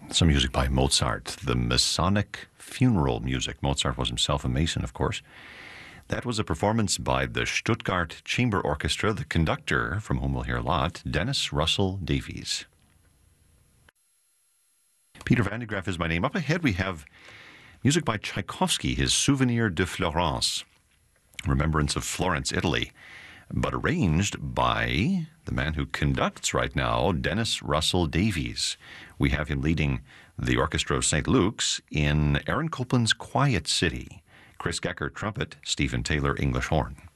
Some music by Mozart, the Masonic funeral music. Mozart was himself a Mason, of course. That was a performance by the Stuttgart Chamber Orchestra, the conductor, from whom we'll hear a lot, Dennis Russell Davies. Peter Van de Graaff is my name. Up ahead we have music by Tchaikovsky, his Souvenir de Florence, Remembrance of Florence, Italy, but arranged by the man who conducts right now, Dennis Russell Davies. We have him leading the Orchestra of St. Luke's in Aaron Copland's Quiet City. Chris Gecker, trumpet, Stephen Taylor, English horn.